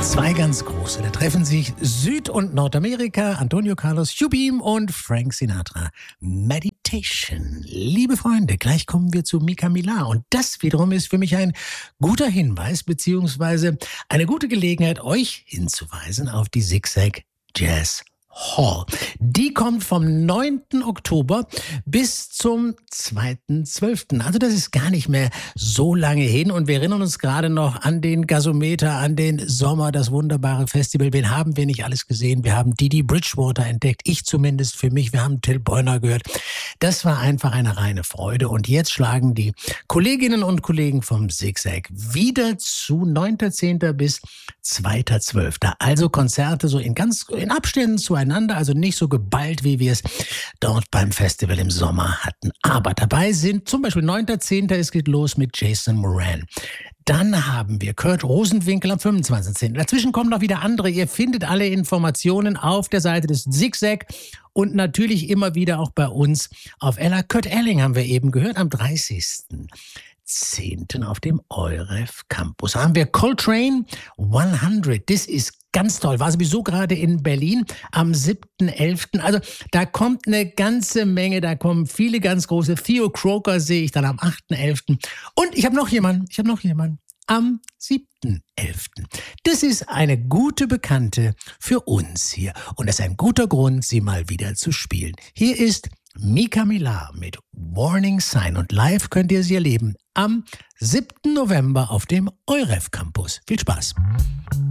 Zwei ganz große, da treffen sich Süd- und Nordamerika, Antonio Carlos Jobim und Frank Sinatra. Meditation. Liebe Freunde, gleich kommen wir zu Mika Millar. Und das wiederum ist für mich ein guter Hinweis beziehungsweise eine gute Gelegenheit, euch hinzuweisen auf die Zigzag Jazz Hall. Die kommt vom 9. Oktober bis zum 2.12. Also das ist gar nicht mehr so lange hin und wir erinnern uns gerade noch an den Gasometer, an den Sommer, das wunderbare Festival. Wen haben wir nicht alles gesehen? Wir haben Didi Bridgewater entdeckt, ich zumindest für mich. Wir haben Till Brönner gehört. Das war einfach eine reine Freude und jetzt schlagen die Kolleginnen und Kollegen vom Zigzag wieder zu 9.10. bis 2.12. Also Konzerte so in Abständen zueinander, also nicht so geballt, wie wir es dort beim Festival im Sommer hatten. Aber dabei sind zum Beispiel 9.10. es geht los mit Jason Moran. Dann haben wir Kurt Rosenwinkel am 25.10. Dazwischen kommen noch wieder andere. Ihr findet alle Informationen auf der Seite des Zigzag und natürlich immer wieder auch bei uns auf Ella. Kurt Elling haben wir eben gehört am 30.10. auf dem EUREF Campus. Haben wir Coltrane 100. Das ist ganz toll. War sowieso gerade in Berlin am 7.11. Also da kommt eine ganze Menge. Da kommen viele ganz große. Theo Croker sehe ich dann am 8.11. Und ich habe noch jemanden am 7.11. Das ist eine gute Bekannte für uns hier. Und das ist ein guter Grund, sie mal wieder zu spielen. Hier ist Mika Millar mit Warning Sign. Und live könnt ihr sie erleben am 7. November auf dem EUREF Campus. Viel Spaß!